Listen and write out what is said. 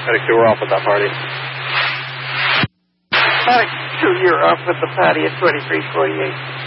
Medic 2, we're off with that party. Medic 2, you're off with the party at 2348.